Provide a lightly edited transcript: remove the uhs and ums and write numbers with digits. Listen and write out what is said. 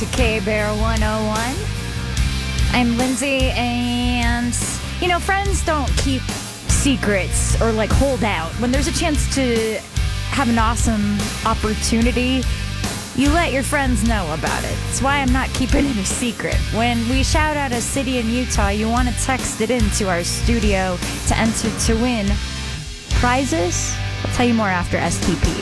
to K-Bear 101. I'm Lindsay, and, friends don't keep secrets or, hold out. When there's a chance to have an awesome opportunity, you let your friends know about it. That's why I'm not keeping it a secret. When we shout out a city in Utah, you want to text it into our studio to enter to win prizes. I'll tell you more after STP.